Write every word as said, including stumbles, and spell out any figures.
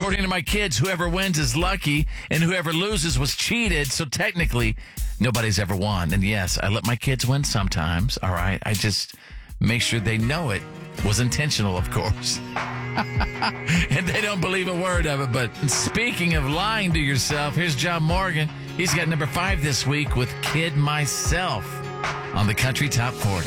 according to my kids, whoever wins is lucky and whoever loses was cheated. So technically, nobody's ever won. And yes, I let my kids win sometimes. All right. I just make sure they know it was intentional, of course. And they don't believe a word of it. But speaking of lying to yourself, here's John Morgan. He's got number five this week with Kid Myself on the Country Top forty.